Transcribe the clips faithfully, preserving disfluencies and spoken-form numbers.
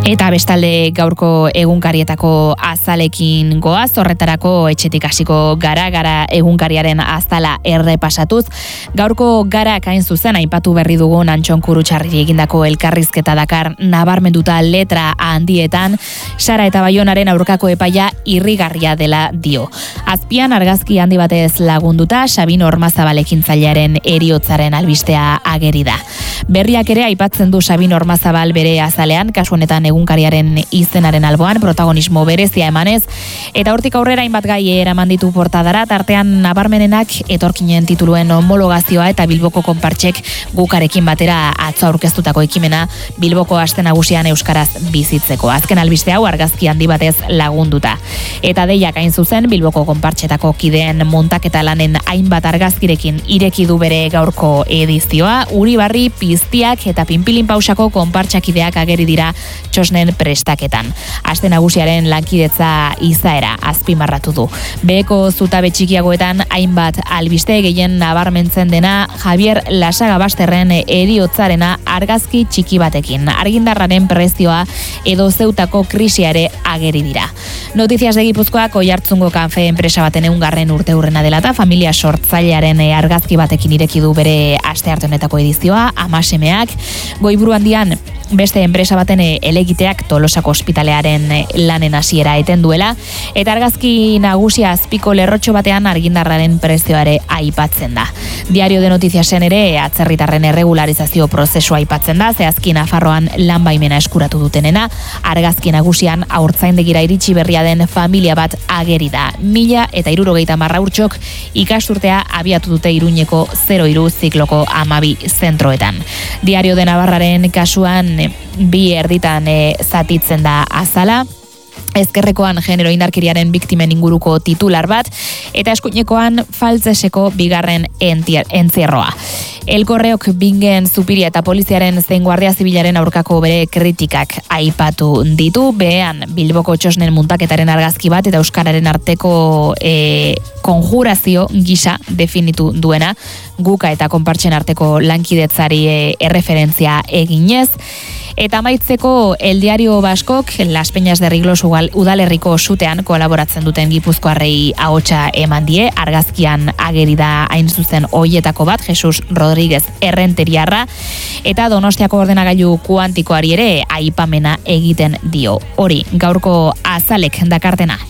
Eta bestalde gaurko egunkarietako azalekin goaz, horretarako etxetik hasiko gara, gara egunkariaren azala errepasatuz. Gaurko gara kain zuzen, aipatu berri dugun Antxon Kurutxarri egindako elkarrizketa dakar nabarmenduta letra handietan, Sara eta Baionaren aurkako epaia irrigarria dela dio. Azpian argazki handi batez lagunduta, Sabin Ormazabal ekintzailearen heriotzaren albistea ageri da. Berriak ere aipatzen du Sabin Ormazabal bere azalean, kasu honetan egunkariaren izenaren alboan, protagonismo berezia emanez, eta hortik aurrera hainbat gai eraman ditu portadara, tartean nabarmenenak etorkinen tituluen homologazioa eta Bilboko konpartsek gukarekin batera atzo aurkeztutako ekimena Bilboko aste nagusian euskaraz bizitzeko. Azken albiste hau argazki handi batez lagunduta. Eta deiak hain zuzen Bilboko konpartsetako kideen muntaketa lanen hainbat argazkirekin ireki du bere gaurko edizioa. Uribarri, Piztiak eta Pinpilin Pausako konpartsakideak ageri dira txosnen prestaketan. Aste nagusiaren lankidetza izaera azpimarratu du. Beheko zutabe txikiagoetan hainbat albiste, gehien nabarmentzen dena Javier Lasagabasterren heriotzarena argazki txiki batekin. Argindarraren prezioa edo Zeutako krisia ere ageri dira. Noticias de Gipuzkoak Oiartzungo kanfe enpresa baten ehungarren urteurrena dela eta familia sortzailearen argazki batekin ireki du bere astearte honetako edizioa. Amasemeak Goiburu handian beste enpresa baten elegiteak Tolosako ospitalearen lanen hasiera eten duela, eta argazki nagusia azpiko lerrotxo batean argindarraren prezioare aipatzen da. Diario de Noticiasen ere atzerritarren erregularizazio prozesua aipatzen da, zehazki Nafarroan lan baimena eskuratu dutenena, argazki nagusian haurtzaindegira iritsi berria den familia bat ageri da. Mila eta hirurogeita hamar urtsok ikasturtea abiatu dute Iruñeko zero hiru zikloko hamabi zentroetan. Diario de Navarraren kasuan bi erditan e, zatitzen da azala. Ezkerrekoan genero indarkeriaren biktimen inguruko titular bat, eta eskuinekoan faltzeseko bigarren entzierroa. Elkorreok Bingen Zupiria eta poliziaren zein guardia zibilaren aurkako bere kritikak aipatu ditu, behean Bilboko txosnen muntaketaren argazki bat eta euskararen arteko e, konjurazio gisa definitu duena, guka eta konpartsen arteko lankidetzari e, erreferentzia eginez. Eta amaitzeko El Diario Baskok Las Peñas de Riglos udalerriko sutean kolaboratzen duten gipuzkoarrei ahotsa eman die, argazkian ageri da hain zuzen hoietako bat, Jesus Rodríguez Errenteriarra, eta Donostiako ordenagailu kuantikoari ere aipamena egiten dio. Hori, gaurko azalek dakartena.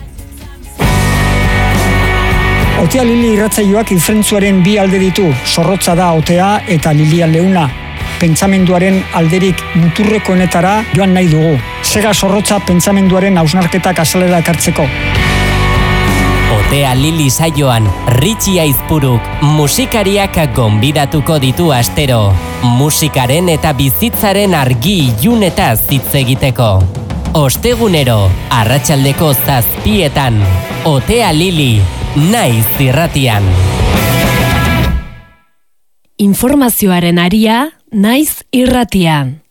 Otea Lili irratsaioak ifrentzuaren bi alde ditu, zorrotza da otea eta Lilia leuna. Pentsamenduaren alderik muturrekoenetara joan nahi dugu. Sega zorrotza pentsamenduaren hausnarketak azalera ekartzeko. Otea Lili saioan, Ritxi Aizpuruk musikariak gonbidatuko ditu astero. Musikaren eta bizitzaren argi ilunetaz hitz egiteko. Ostegunero, arratsaldeko zazpietan. Otea Lili, naiz irratian. Informazioaren aria, naiz irratian.